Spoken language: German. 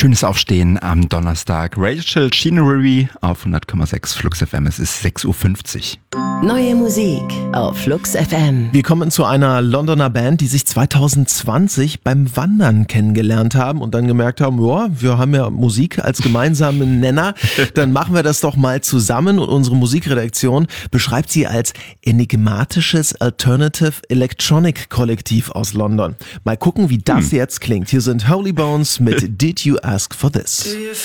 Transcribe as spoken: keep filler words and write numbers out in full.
Schönes Aufstehen am Donnerstag. Rachel Chinery auf hundert Komma sechs Flux F M. Es ist sechs Uhr fünfzig. Neue Musik auf Flux F M. Wir kommen zu einer Londoner Band, die sich zwanzig zwanzig beim Wandern kennengelernt haben und dann gemerkt haben, ja, wir haben ja Musik als gemeinsamen Nenner, dann machen wir das doch mal zusammen, und unsere Musikredaktion beschreibt sie als enigmatisches Alternative Electronic Kollektiv aus London. Mal gucken, wie das hm. jetzt klingt. Hier sind Holy Bones mit Did You Ask For This?